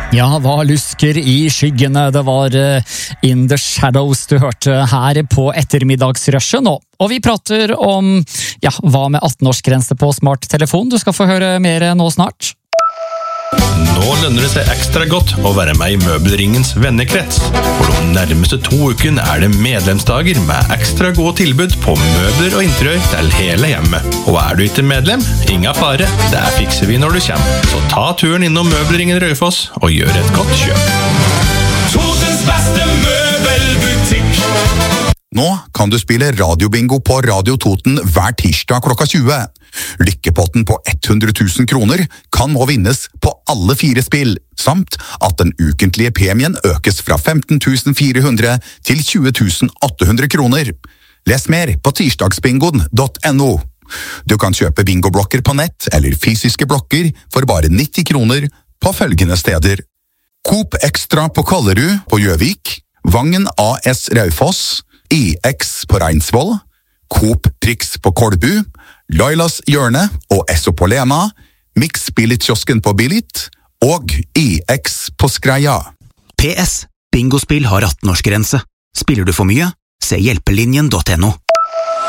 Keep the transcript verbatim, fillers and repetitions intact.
Ja, hva lusker i skyggene? Det var uh, In the Shadows du hørte her på ettermiddagsrushen nå. Og vi prater om, ja, hva med atten-årsgrense på smarttelefon? Du skal få høre mer nå snart. Nå lønner det seg ekstra godt å være med i Møbelringens vennekrets. For de nærmeste to ukene er det medlemsdager med ekstra gode tilbud på møbler og interiør til hele hjemmet. Og er du ikke medlem, ingen fare, det fikser vi når du kommer. Så ta turen innom Møbelringen Raufoss og gjør et godt kjøp. Totens beste møbelbutikk. Nå kan du spille radiobingo på Radio Toten hver tirsdag klokka tjue. Lykkepotten på hundre tusen kroner kan nå vinnes på alle fire spill, samt at den ukentlige premien økes fra femten tusen fire hundre til tjue tusen åtte hundre kroner. Les mer på tirsdagsbingoen punktum no. Du kan kjøpe bingoblokker på nett eller fysiske blokker for bare nitti kroner på følgende steder. Coop Extra på Kollerud på Gjøvik, Vangen A S Raufoss, I X på Reinsvoll, Coop Prix på Kolbu, Lailas Hjørne og Esso på Lena, Mix Billit-kiosken på Billit og I X på Skreia. P S. Bingospill har atten-årsgrense. Spiller du for mye? Se hjelpelinjen punktum no.